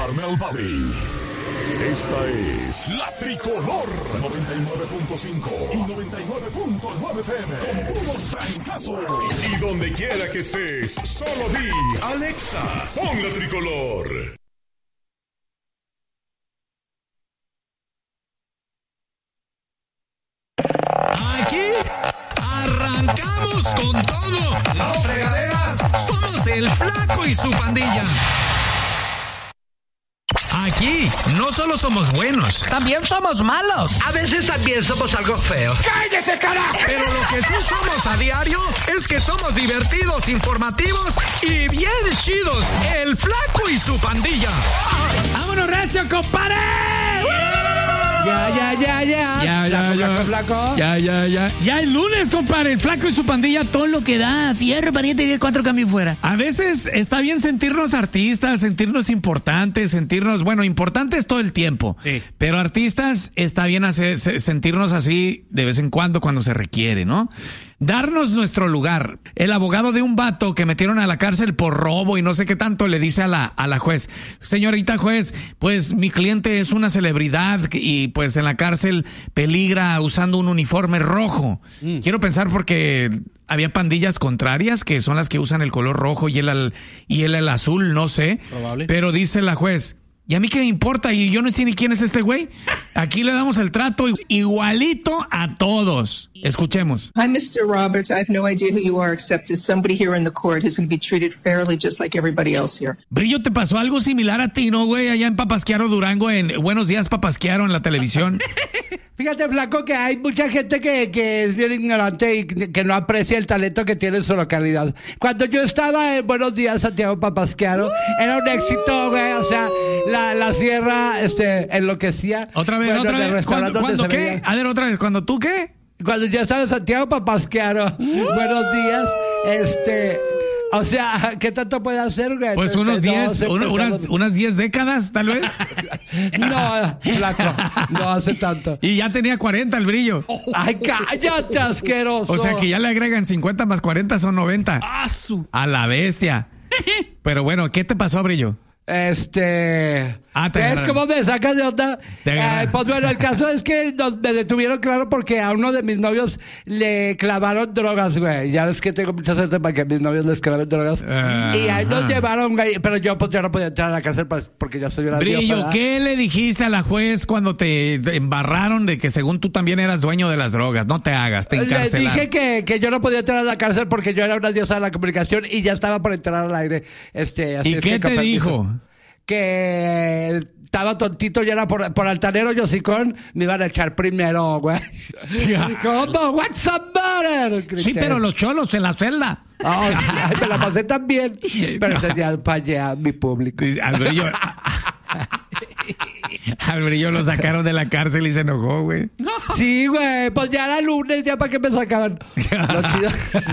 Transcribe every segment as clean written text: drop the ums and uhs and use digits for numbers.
Carmel Valley. Esta es La Tricolor 99.5 y 99.9 FM. Con puros francazos. Y donde quiera que estés, solo di Alexa, pon La Tricolor. Aquí arrancamos con todo. No fregaderas, somos el Flaco y su pandilla. Aquí no solo somos buenos, también somos malos. A veces también somos algo feos. ¡Cállese, carajo! Pero lo que sí somos a diario es que somos divertidos, informativos y bien chidos. El Flaco y su pandilla. ¡Vámonos, recio, compadre! Flaco. Ya el lunes, compadre, el Flaco y su pandilla, todo lo que da, fierro, pariente y de 4 cambios fuera. A veces está bien sentirnos artistas, sentirnos importantes, importantes todo el tiempo. Sí. Pero artistas está bien sentirnos así de vez en cuando se requiere, ¿no? Darnos nuestro lugar. El abogado de un vato que metieron a la cárcel por robo y no sé qué tanto le dice a la juez: señorita juez, pues mi cliente es una celebridad y pues en la cárcel peligra usando un uniforme rojo. Quiero pensar porque había pandillas contrarias que son las que usan el color rojo y el azul, no sé. Probable. Pero dice la juez: ¿y a mí qué me importa? Y yo no sé ni quién es este güey. Aquí le damos el trato igualito a todos. Escuchemos. Hi, Mr. Roberts. I have no idea who you are, except as somebody here in the court who's going to be treated fairly just like everybody else here. Brillo, ¿te pasó algo similar a ti, no, güey? Allá en Papasquiaro, Durango, en Buenos Días, Papasquiaro, en la televisión. Fíjate, Flaco, que hay mucha gente que es bien ignorante y que no aprecia el talento que tiene en su localidad. Cuando yo estaba en Buenos Días, Santiago Papasquiaro, era un éxito, güey. O sea, la sierra enloquecía. Otra vez. ¿Cuándo qué? A ver, otra vez. ¿Cuándo tú qué? Cuando yo estaba en Santiago Papasquiaro, Buenos Días, o sea, ¿qué tanto puede hacer, güey? Pues unas 10 décadas, tal vez. No, Flaco, no hace tanto. Y ya tenía 40 el Brillo. Ay, cállate, asqueroso. O sea que ya le agregan 50 más 40 son 90. A la bestia. Pero bueno, ¿qué te pasó, Brillo? ¿Ves cómo me sacas de onda? Pues bueno, el caso es que me detuvieron, claro, porque a uno de mis novios le clavaron drogas, güey. Ya ves que tengo mucha suerte para que a mis novios les claven drogas. Y ahí nos llevaron, güey. Pero yo pues ya no podía entrar a la cárcel porque ya soy una Brillo, diosa, ¿qué le dijiste a la juez cuando te embarraron de que según tú también eras dueño de las drogas? No te hagas, te encarcelaron. Le dije que yo no podía entrar a la cárcel porque yo era una diosa de la comunicación y ya estaba por entrar al aire. Así ¿Y qué te dijo? Que estaba tontito y era por altanero y hocicón, me iban a echar primero, güey. ¿Cómo? What's the matter? Sí, pero los cholos en la celda. Oh, me la pasé también. Pero tenía para allá mi público. Al Brillo lo sacaron de la cárcel y se enojó, güey. Sí, güey, pues ya era lunes, ya para qué me sacaban. Lo chido.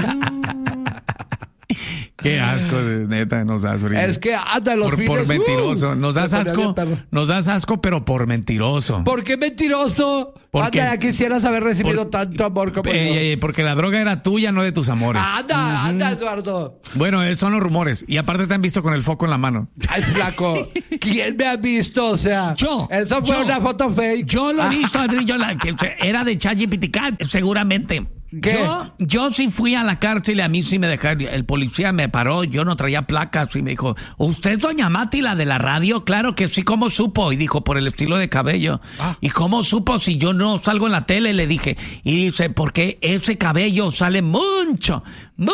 Qué asco, neta, nos das, Brillo. Es que anda los fines. Por mentiroso. Nos das asco, pero por mentiroso. ¿Por qué mentiroso? Anda, quisieras haber recibido tanto amor como yo. Porque la droga era tuya, no de tus amores. Anda, Eduardo. Bueno, son los rumores. Y aparte te han visto con el foco en la mano. Ay, Flaco. ¿Quién me ha visto? O sea, eso fue una foto fake. Yo lo he visto, Brillo, que era de ChatGPT, seguramente. ¿Qué? Yo sí fui a la cárcel y a mí sí me dejaron. El policía me paró, yo no traía placas y me dijo: ¿usted es doña Mati, la de la radio? Claro que sí, ¿cómo supo? Y dijo: por el estilo de cabello. ¿Y cómo supo si yo no salgo en la tele? Le dije. Y dice: porque ese cabello sale mucho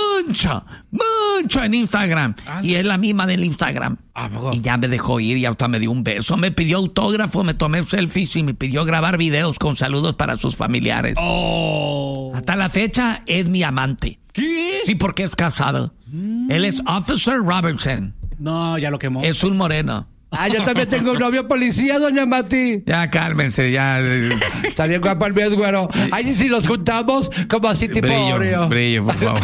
en Instagram. Y es la misma del Instagram. Y ya me dejó ir y hasta me dio un beso. Me pidió autógrafo, me tomé selfies y me pidió grabar videos con saludos para sus familiares. Hasta la fecha es mi amante. ¿Qué? Sí, porque es casado. Él es Officer Robertson. No, ya lo quemó. Es un moreno. Yo también tengo un novio policía, doña Mati. Ya, cálmense, ya. Está bien guapo el mío, güero. Ay, si los juntamos, como así tipo Oreo. Brillo, por favor.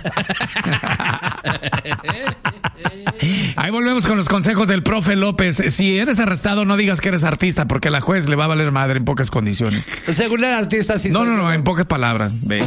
Ahí volvemos con los consejos del profe López. Si eres arrestado, no digas que eres artista, porque a la juez le va a valer madre en pocas condiciones. Según el artista, sí. No, en pocas palabras. Ve.